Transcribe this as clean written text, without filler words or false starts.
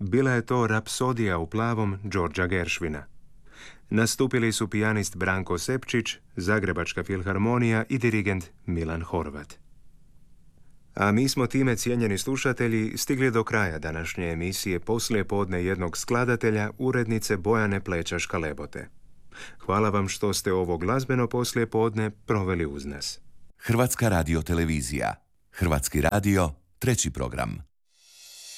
Bila je to Rapsodija u plavom Đorđa Geršvina. Nastupili su pijanist Branko Sepčić, Zagrebačka filharmonija i dirigent Milan Horvat. A mi smo time, cijenjeni slušatelji, stigli do kraja današnje emisije Poslijepodne jednog skladatelja, urednice Bojane Pleča-Škalebote. Hvala vam što ste ovo glazbeno poslijepodne proveli uz nas. Hrvatska radiotelevizija. Hrvatski radio, 3. program.